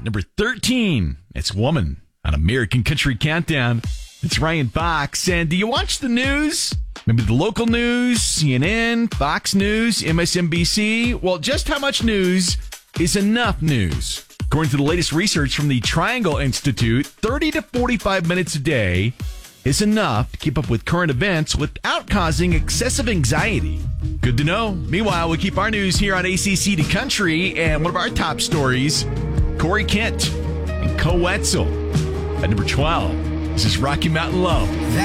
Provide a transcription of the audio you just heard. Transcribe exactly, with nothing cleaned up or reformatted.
number thirteen, it's Woman on American Country Countdown. It's Ryan Fox. And do you watch the news? Maybe the local news, C N N, Fox News, M S N B C? Well, just how much news is enough news? According to the latest research from the Triangle Institute, thirty to forty-five minutes a day is enough to keep up with current events without causing excessive anxiety. Good to know. Meanwhile, we keep our news here on A C C to Country, and one of our top stories, Corey Kent and Co Wetzel at number twelve. This is Rocky Mountain Love.